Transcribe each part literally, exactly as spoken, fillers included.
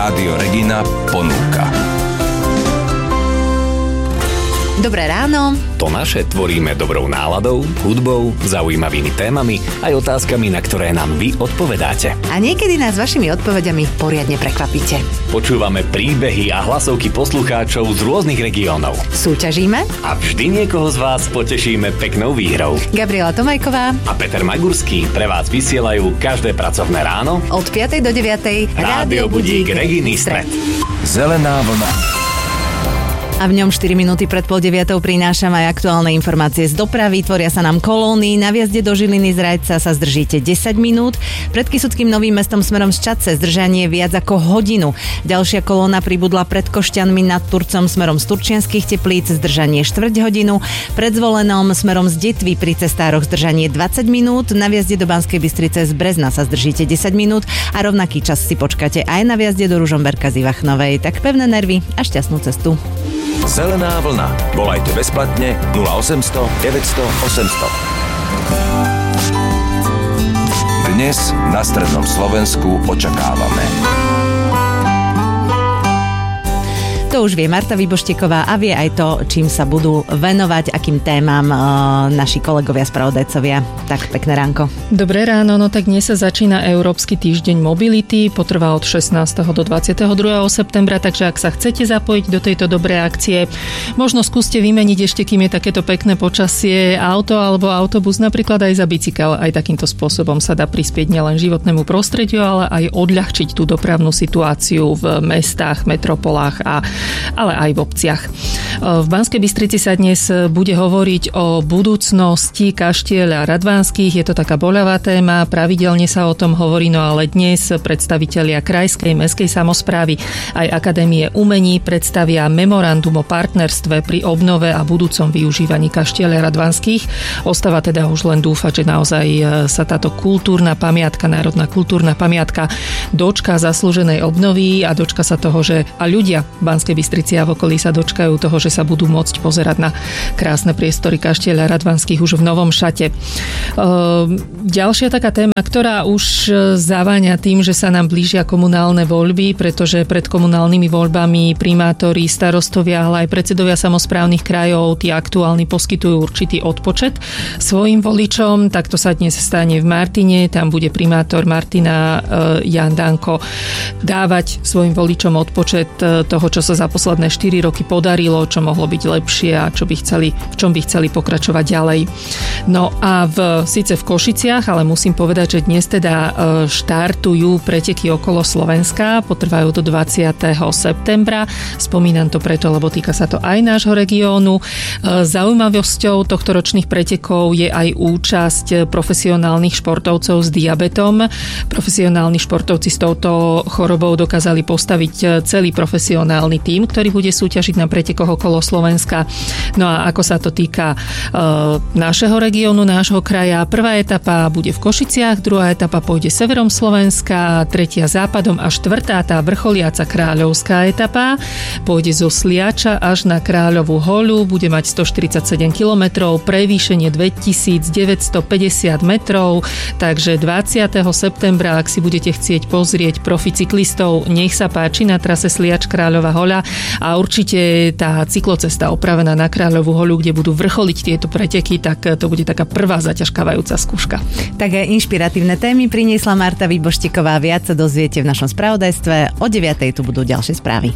Rádio Regina ponúka. Dobré ráno. To naše tvoríme dobrou náladou, hudbou, zaujímavými témami aj otázkami, na ktoré nám vy odpovedáte. A niekedy nás vašimi odpovediami poriadne prekvapíte. Počúvame príbehy a hlasovky poslucháčov z rôznych regiónov. Súťažíme a vždy niekoho z vás potešíme peknou výhrou. Gabriela Tomajková a Peter Magurský pre vás vysielajú každé pracovné ráno od piatej do deviatej Rádio Budík Reginy Stret. Zelená vlna. A v ňom štyri minúty pred pol deviatou prinášam aj aktuálne informácie z dopravy. Tvoria sa nám kolóny. Na vjazde do Žiliny z Rajca sa zdržíte desať minút. Pred Kysuckým Novým Mestom smerom z Čadce zdržanie viac ako hodinu. Ďalšia kolóna pribudla pred Košťanmi nad Turcom smerom z Turčianskych Teplíc zdržanie štvrť hodinu. Pred Zvolenom smerom z Detvy pri cestároch zdržanie dvadsať minút. Na vjazde do Banskej Bystrice z Brezna sa zdržíte desať minút a rovnaký čas si počkáte aj na vjazde do Ružomberka z Ivachnovej. Tak pevné nervy a šťastnú cestu. Zelená vlna. Volajte bezplatne nula osemsto deväťsto osemsto. Dnes na strednom Slovensku očakávame. To už vie Marta Výbošteková a vie aj to, čím sa budú venovať, akým témam e, naši kolegovia spravodajcovia. Tak pekné ránko. Dobré ráno, no tak dnes sa začína Európsky týždeň mobility, potrvá od šestnásteho do dvadsiateho druhého septembra, takže ak sa chcete zapojiť do tejto dobrej akcie, možno skúste vymeniť ešte, kým je takéto pekné počasie, auto alebo autobus, napríklad aj za bicykel. Aj takýmto spôsobom sa dá prispieť nielen životnému prostrediu, ale aj odľahčiť tú dopravnú situáciu v mestách, metropolách a ale aj v obciach. V Banskej Bystrici sa dnes bude hovoriť o budúcnosti kaštieľa Radvánskych. Je to taká boľavá téma, pravidelne sa o tom hovorí, no ale dnes predstavitelia krajskej, mestskej samosprávy aj Akadémie umení predstavia memorandum o partnerstve pri obnove a budúcom využívaní kaštieľa Radvánskych. Ostáva teda už len dúfať, že naozaj sa táto kultúrna pamiatka, národná kultúrna pamiatka dočká zaslúženej obnovy a dočká sa toho, že a ľudia Banskej Bystrici a v okolí sa dočkajú toho, že sa budú môcť pozerať na krásne priestory kaštieľa Radvánskych už v novom šate. Ďalšia taká téma, ktorá už zaváňa tým, že sa nám blížia komunálne voľby, pretože pred komunálnymi voľbami primátori, starostovia, ale aj predsedovia samosprávnych krajov, tí aktuálni poskytujú určitý odpočet svojim voličom. Takto sa dnes stane v Martine, tam bude primátor Martina Jan Danko dávať svojim voličom odpočet toho, čo sa za posledné štyri roky podarilo, čo mohlo byť lepšie a čo by chceli, v čom by chceli pokračovať ďalej. No a v, síce v Košiciach, ale musím povedať, že dnes teda štartujú preteky okolo Slovenska, potrvajú do dvadsiateho septembra. Spomínam to preto, lebo týka sa to aj nášho regiónu. Zaujímavosťou tohto ročných pretekov je aj účasť profesionálnych športovcov s diabetom. Profesionálni športovci s touto chorobou dokázali postaviť celý profesionálny tím, ktorý bude súťažiť na pretekoch okolo Slovenska. No a ako sa to týka e, našeho regiónu, nášho kraja, prvá etapa bude v Košiciach, druhá etapa pôjde severom Slovenska, tretia západom a štvrtá, tá vrcholiaca kráľovská etapa pôjde zo Sliača až na Kráľovú hoľu, bude mať stoštyridsaťsedem kilometrov, prevýšenie dvetisícdeväťstopäťdesiat metrov, takže dvadsiateho septembra, ak si budete chcieť pozrieť profi cyklistov, nech sa páči na trase Sliač Kráľova hoľa a určite tá cyklocesta opravená na Kráľovú hoľu, kde budú vrcholiť tieto preteky, tak to bude taká prvá zaťažkávajúca skúška. Také inšpiratívne témy priniesla Marta Výbošteková. Viac sa dozviete v našom spravodajstve. O deviatej tu budú ďalšie správy.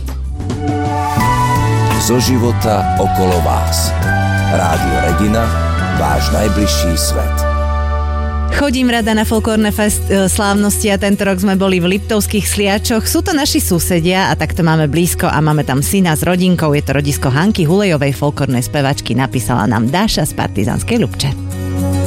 Zo života okolo vás. Rádio Regina, váš najbližší svet. Chodím rada na folklórne fest slávnosti a tento rok sme boli v Liptovských Sliačoch. Sú to naši susedia a takto máme blízko a máme tam syna s rodinkou. Je to rodisko Hanky Hulejovej, folklórnej spevačky. Napísala nám Dáša z Partizánskej Ľupče.